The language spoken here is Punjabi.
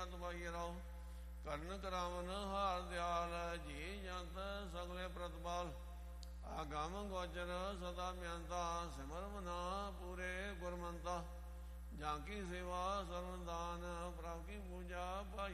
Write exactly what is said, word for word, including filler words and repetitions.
ਮਤ ਪਾਈ ਰਹੁ। ਕਰਨ ਕਰਾਵਨ ਹਾਰ ਦਿਆਲ, ਜੀ ਜੰਤ ਸਗਲੇ ਪ੍ਰਤਪਾਲ। ਆਗਮ ਗੋਚਰ ਸਦਾ ਮਿਅੰਤਾ, ਸਿਮਰ ਮਨਾ ਪੂਰੇ ਗੁਰਮੰਤਾ। ਜਾਂ ਕੀ ਸੇਵਾ ਸਰਵਦਾਨ, ਪ੍ਰਭ ਕੀ ਪੂਜਾ ਪਾਈ